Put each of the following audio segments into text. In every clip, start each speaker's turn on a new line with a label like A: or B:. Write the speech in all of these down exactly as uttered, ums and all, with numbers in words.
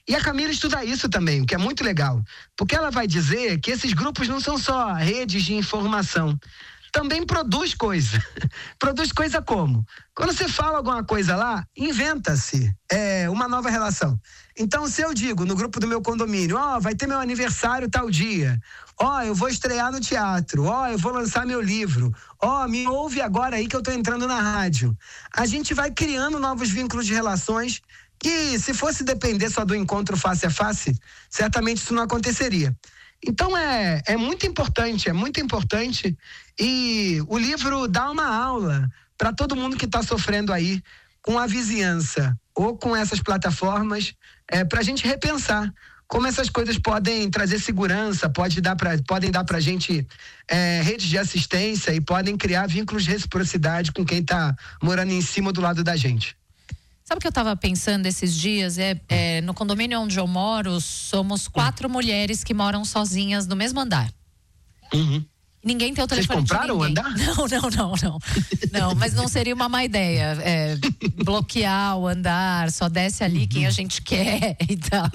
A: E a Camila estuda isso também, o que é muito legal. Porque ela vai dizer que esses grupos não são só redes de informação. Também produz coisa. Produz coisa como? Quando você fala alguma coisa lá, inventa-se é, uma nova relação. Então, se eu digo no grupo do meu condomínio, ó, oh, vai ter meu aniversário tal dia, ó, oh, eu vou estrear no teatro, ó, oh, eu vou lançar meu livro, ó, oh, me ouve agora aí que eu tô entrando na rádio. A gente vai criando novos vínculos de relações que, se fosse depender só do encontro face a face, certamente isso não aconteceria. Então é, é muito importante, é muito importante, e o livro dá uma aula para todo mundo que está sofrendo aí com a vizinhança ou com essas plataformas, é, para a gente repensar como essas coisas podem trazer segurança, pode dar pra, podem dar para a gente é, redes de assistência e podem criar vínculos de reciprocidade com quem está morando em cima do lado da gente.
B: Sabe o que eu estava pensando esses dias? É, é, no condomínio onde eu moro, somos quatro mulheres que moram sozinhas no mesmo andar.
A: Uhum.
B: Ninguém tem o telefone de ninguém. Vocês compraram o andar? Não, não, não, não. Não, mas não seria uma má ideia. É, bloquear o andar, só desce ali quem a gente quer e tal.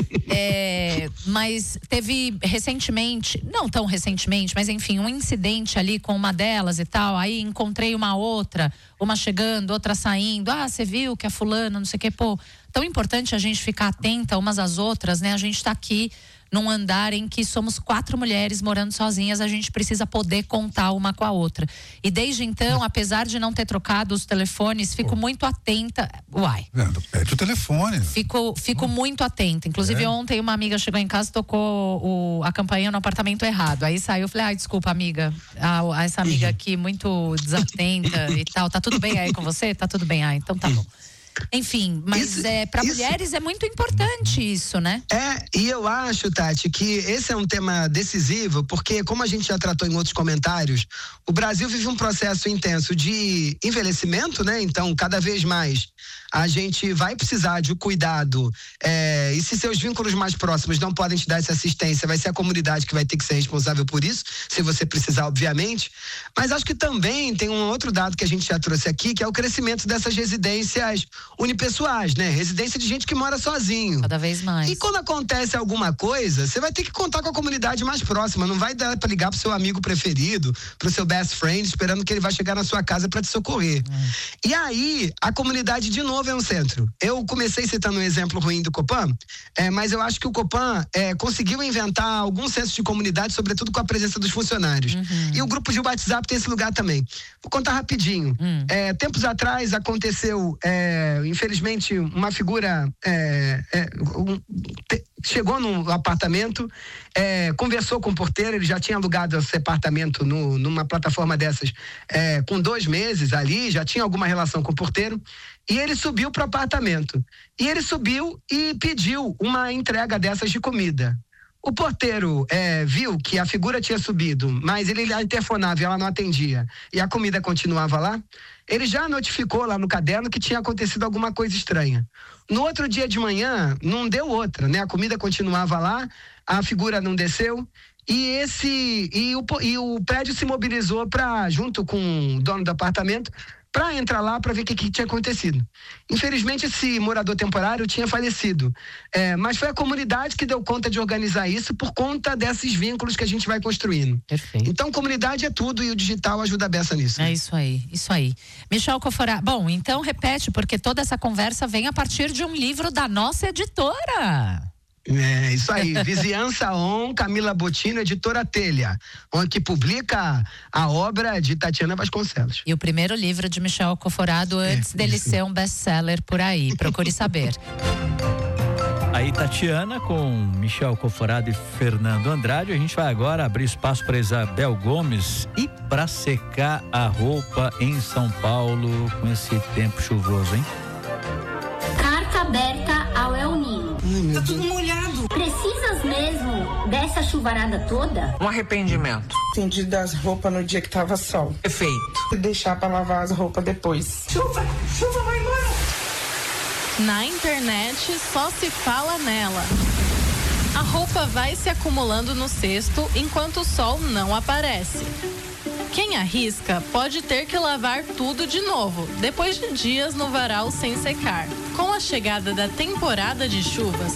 B: É, mas teve recentemente, não tão recentemente, mas enfim, um incidente ali com uma delas e tal. Aí encontrei uma outra, uma chegando, outra saindo. Ah, você viu que a fulana, não sei o que. Pô, tão importante a gente ficar atenta umas às outras, né? A gente tá aqui num andar em que somos quatro mulheres morando sozinhas, a gente precisa poder contar uma com a outra. E desde então, apesar de não ter trocado os telefones, fico oh. muito atenta. Uai.
C: Pede o telefone.
B: Fico, fico oh. muito atenta. Inclusive, é. ontem uma amiga chegou em casa e tocou o, a campainha no apartamento errado. Aí saiu, eu falei, ai, desculpa, amiga. A, essa amiga aqui muito desatenta e tal. Tá tudo bem aí com você? Tá tudo bem. Ah, então tá bom. Enfim, mas isso, é, para mulheres é muito importante isso, né?
A: É, e eu acho, Tati, que esse é um tema decisivo, porque como a gente já tratou em outros comentários, o Brasil vive um processo intenso de envelhecimento, né? Então, cada vez mais a gente vai precisar de um cuidado, é, e se seus vínculos mais próximos não podem te dar essa assistência, vai ser a comunidade que vai ter que ser responsável por isso, se você precisar, obviamente. Mas acho que também tem um outro dado que a gente já trouxe aqui, que é o crescimento dessas residências unipessoais, né? Residência de gente que mora sozinho.
B: Cada vez mais.
A: E quando acontece alguma coisa, você vai ter que contar com a comunidade mais próxima, não vai dar pra ligar pro seu amigo preferido, pro seu best friend, esperando que ele vai chegar na sua casa pra te socorrer. Hum. E aí, a comunidade de novo é um centro. Eu comecei citando um exemplo ruim do Copan, é, mas eu acho que o Copan é, conseguiu inventar algum senso de comunidade, sobretudo com a presença dos funcionários. Uhum. E o grupo de WhatsApp tem esse lugar também. Vou contar rapidinho. Hum. É, tempos atrás aconteceu, é, infelizmente, uma figura é, é, um, te, chegou no apartamento, é, conversou com o porteiro, ele já tinha alugado esse apartamento no, numa plataforma dessas é, com dois meses ali, já tinha alguma relação com o porteiro, e ele subiu para o apartamento. E ele subiu e pediu uma entrega dessas de comida. O porteiro é, viu que a figura tinha subido, mas ele interfonava e ela não atendia, e a comida continuava lá. Ele já notificou lá no caderno que tinha acontecido alguma coisa estranha. No outro dia de manhã, não deu outra, né? A comida continuava lá, a figura não desceu, e esse e o, e o prédio se mobilizou para, junto com o dono do apartamento, para entrar lá para ver o que, que tinha acontecido. Infelizmente, esse morador temporário tinha falecido, é, mas foi a comunidade que deu conta de organizar isso por conta desses vínculos que a gente vai construindo.
B: Perfeito.
A: Então, comunidade é tudo e o digital ajuda a beça nisso.
B: É isso aí, isso aí. Michel Coforá, bom, então repete, porque toda essa conversa vem a partir de um livro da nossa editora.
A: É, isso aí, Vizinhança On, Camila Bottino, editora Telha, onde que publica a obra de Tatiana Vasconcelos.
B: E o primeiro livro de Michel Coforado antes é, dele isso. ser um best-seller por aí, procure saber.
D: Aí Tatiana com Michel Coforado e Fernando Andrade, a gente vai agora abrir espaço para Isabel Gomes e para secar a roupa em São Paulo com esse tempo chuvoso, hein?
E: Carta aberta ao El Ninho.
F: Tá tudo molhado.
E: Precisas mesmo dessa chuvarada toda?
F: Um arrependimento.
G: Entendi das roupas no dia que tava sol.
F: Efeito.
G: Deixar pra lavar as roupas depois.
F: Chuva, chuva, vai embora.
H: Na internet só se fala nela. A roupa vai se acumulando no cesto enquanto o sol não aparece. Quem arrisca pode ter que lavar tudo de novo, depois de dias no varal sem secar. Com a chegada da temporada de chuvas,